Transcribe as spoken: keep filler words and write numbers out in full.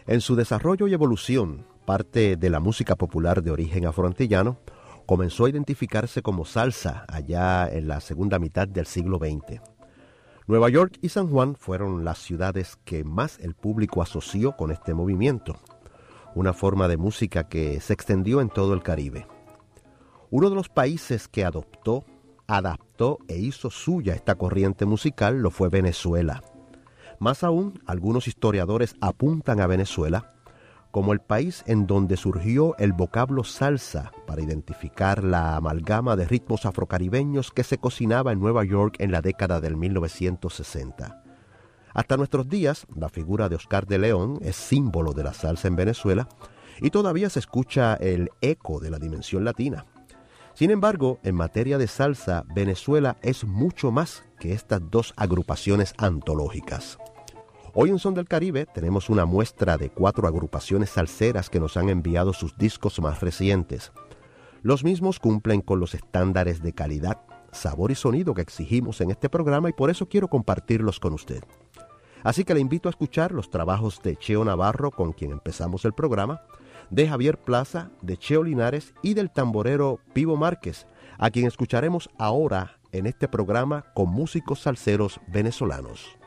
En su desarrollo y evolución, parte de la música popular de origen afroantillano comenzó a identificarse como salsa allá en la segunda mitad del siglo veinte. Nueva York y San Juan fueron las ciudades que más el público asoció con este movimiento, una forma de música que se extendió en todo el Caribe. Uno de los países que adoptó, adaptó e hizo suya esta corriente musical lo fue Venezuela. Más aún, algunos historiadores apuntan a Venezuela como el país en donde surgió el vocablo salsa para identificar la amalgama de ritmos afrocaribeños que se cocinaba en Nueva York en la década del mil novecientos sesenta. Hasta nuestros días, la figura de Oscar de León es símbolo de la salsa en Venezuela y todavía se escucha el eco de la dimensión latina. Sin embargo, en materia de salsa, Venezuela es mucho más que estas dos agrupaciones antológicas. Hoy en Son del Caribe tenemos una muestra de cuatro agrupaciones salseras que nos han enviado sus discos más recientes. Los mismos cumplen con los estándares de calidad, sabor y sonido que exigimos en este programa y por eso quiero compartirlos con usted. Así que le invito a escuchar los trabajos de Cheo Navarro, con quien empezamos el programa, de Javier Plaza, de Cheo Linares y del tamborero Pivo Márquez, a quien escucharemos ahora en este programa con músicos salseros venezolanos.